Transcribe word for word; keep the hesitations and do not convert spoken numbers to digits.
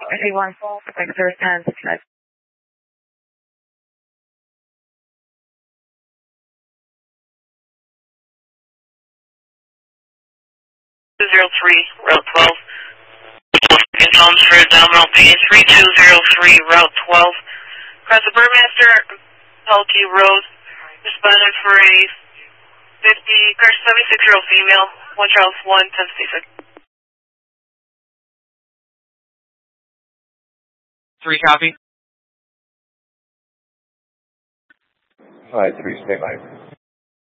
Everyone, like zero ten six five. two zero three, Route twelve. In Chelmsford, Domino P three two zero three, Route twelve. Across the Burmaster, Pelkey Road. Responded for a fifty, car seventy-six year old female, one Charles one, ten fifty-six. Three copy. Five three, stay by.